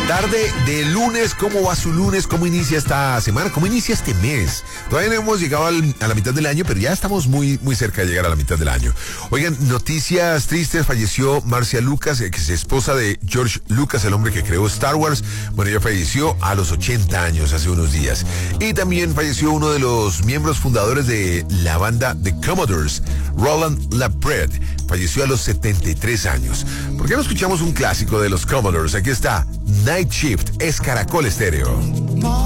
Tarde de lunes, ¿cómo va su lunes? ¿Cómo inicia esta semana? ¿Cómo inicia este mes? Todavía no hemos llegado a la mitad del año, pero ya estamos muy cerca de llegar a la mitad del año. Oigan, noticias tristes. Falleció Marcia Lucas, que es esposa de George Lucas, el hombre que creó Star Wars. Bueno, ella falleció a los 80 años, hace unos días. Y también falleció uno de los miembros fundadores de la banda The Commodores, Roland LaPret. Falleció a los 73 años. ¿Por qué no escuchamos un clásico de los Commodores? Aquí está, Night Shift, es Caracol Estéreo.